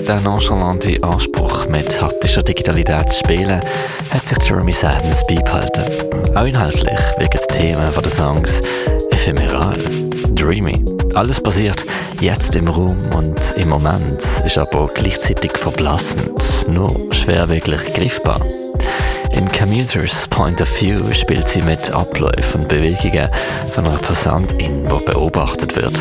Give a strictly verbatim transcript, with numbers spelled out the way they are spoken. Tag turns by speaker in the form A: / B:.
A: Der nonchalante Anspruch, mit haptischer Digitalität zu spielen, hat sich Jeremy Sadness beibehalten. Auch inhaltlich wirken die Themen der Songs ephemeral, dreamy. Alles passiert jetzt im Raum und im Moment ist aber gleichzeitig verblassend, nur schwer wirklich greifbar. In Commuters Point of View spielt sie mit Abläufen und Bewegungen von einer Passantin, die beobachtet wird.